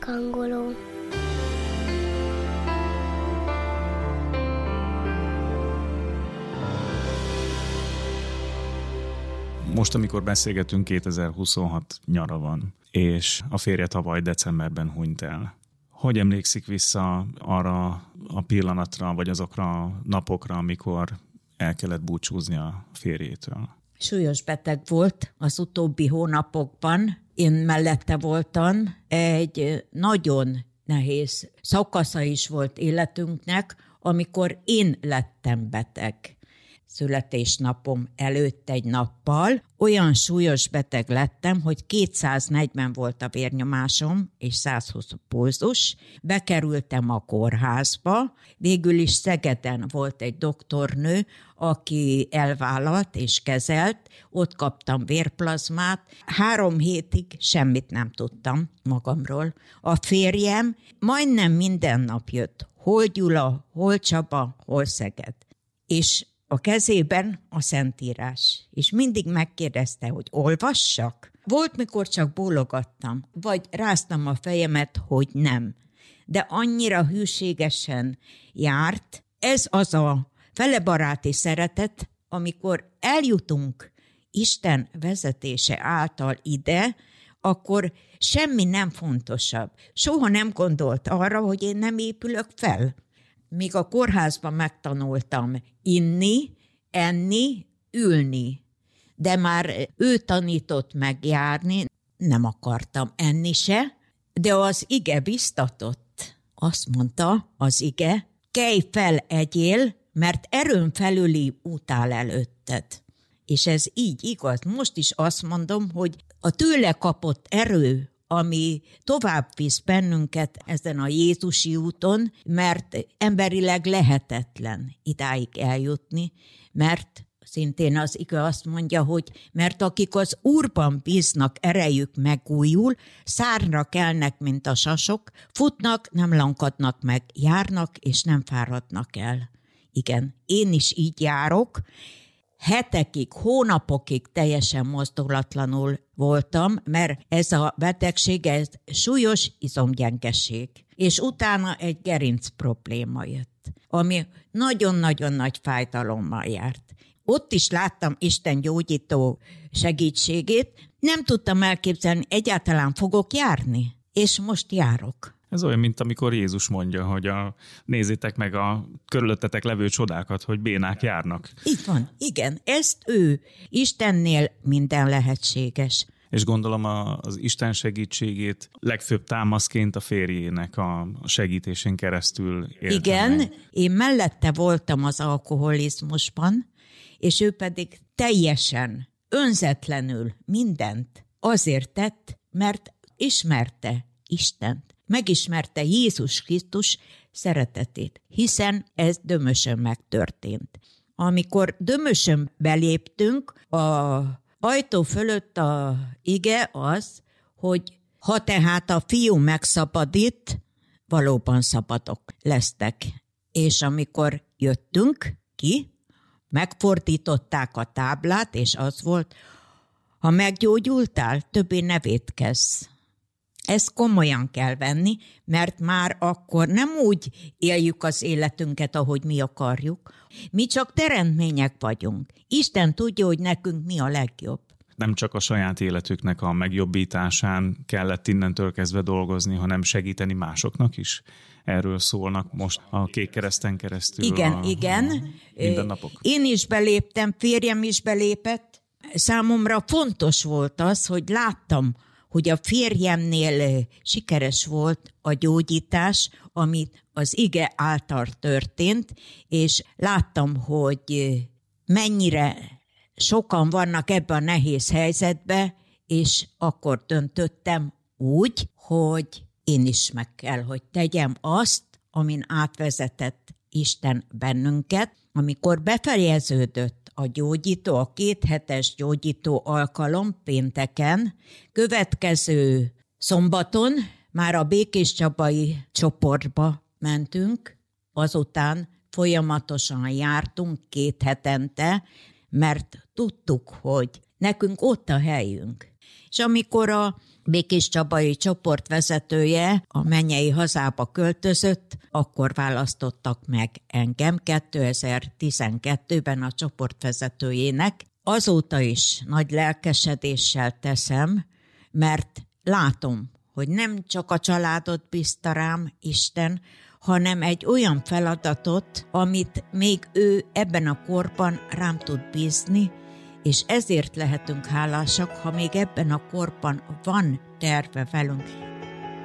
Kangoló. Most, amikor beszélgetünk, 2026 nyara van, és a férje tavaly decemberben hunyt el. Hogy emlékszik vissza arra a pillanatra, vagy azokra a napokra, amikor el kellett búcsúzni a férjétől? Súlyos beteg volt az utóbbi hónapokban. Én mellette voltam. Egy nagyon nehéz szakasza is volt életünknek, amikor én lettem beteg. Születésnapom előtt egy nappal olyan súlyos beteg lettem, hogy 240 volt a vérnyomásom és 120 pulzus. Bekerültem a kórházba, végül is Szegeden volt egy doktornő, aki elvállalt és kezelt, ott kaptam vérplazmát. 3 hétig semmit nem tudtam magamról. A férjem majdnem minden nap jött, hol Gyula, hol Csaba, hol Szeged. És a kezében a Szentírás, és mindig megkérdezte, hogy olvassak. Volt, mikor csak bólogattam, vagy ráztam a fejemet, hogy nem. De annyira hűségesen járt. Ez az a felebaráti szeretet, amikor eljutunk Isten vezetése által ide, akkor semmi nem fontosabb. Soha nem gondolt arra, hogy én nem épülök fel. Míg a kórházban megtanultam inni, enni, ülni. De már ő tanított meg járni, nem akartam enni se, de az ige biztatott. Azt mondta az ige, kelj fel, egyél, mert erőn felüli út áll előtted. És ez így igaz. Most is azt mondom, hogy a tőle kapott erő, ami tovább visz bennünket ezen a Jézusi úton, mert emberileg lehetetlen idáig eljutni, mert szintén az ige azt mondja, hogy mert akik az Úrban bíznak, erejük megújul, szárnyra kelnek, mint a sasok, futnak, nem lankadnak meg, járnak, és nem fáradnak el. Igen, én is így járok. Hetekig, hónapokig teljesen mozdulatlanul voltam, mert ez a betegség, ez súlyos izomgyengeség. És utána egy gerinc probléma jött, ami nagyon-nagyon nagy fájdalommal járt. Ott is láttam Isten gyógyító segítségét, nem tudtam elképzelni, egyáltalán fogok járni, és most járok. Ez olyan, mint amikor Jézus mondja, hogy nézzétek meg a körülöttetek levő csodákat, hogy bénák járnak. Így van, igen, ezt ő. Istennél minden lehetséges. És gondolom az Isten segítségét legfőbb támaszként a férjének a segítésén keresztül értem. Igen, meg. én mellette voltam az alkoholizmusban, és ő pedig teljesen, önzetlenül mindent azért tett, mert ismerte Istent. Megismerte Jézus Krisztus szeretetét, hiszen ez Dömösön megtörtént. Amikor Dömösön beléptünk, az ajtó fölött a ige az, hogy ha tehát a fiú megszabadít, valóban szabadok lesztek. És amikor jöttünk ki, megfordították a táblát, és az volt, ha meggyógyultál, többé ne vétkezz. Ezt komolyan kell venni, mert már akkor nem úgy éljük az életünket, ahogy mi akarjuk. Mi csak teremtmények vagyunk. Isten tudja, hogy nekünk mi a legjobb. Nem csak a saját életüknek a megjobbításán kellett innentől kezdve dolgozni, hanem segíteni másoknak is. Erről szólnak most a Kék Kereszten keresztül Igen. mindennapok. Én is beléptem, férjem is belépett. Számomra fontos volt az, hogy láttam, hogy a férjemnél sikeres volt a gyógyítás, amit az ige által történt, és láttam, hogy mennyire sokan vannak ebben a nehéz helyzetben, és akkor döntöttem úgy, hogy én is meg kell, hogy tegyem azt, amin átvezetett Isten bennünket. Amikor befejeződött a gyógyító, a 2 hetes gyógyító alkalom pénteken, következő szombaton már a Békés Csabai csoportba mentünk, azután folyamatosan jártunk 2 hetente, mert tudtuk, hogy nekünk ott a helyünk. És amikor a Békés Csabai csoportvezetője a mennyei hazába költözött, akkor választottak meg engem 2012-ben a csoportvezetőjének. Azóta is nagy lelkesedéssel teszem, mert látom, hogy nem csak a családot bízta rám Isten, hanem egy olyan feladatot, amit még ő ebben a korban rám tud bízni, és ezért lehetünk hálásak, ha még ebben a korban van terve velünk.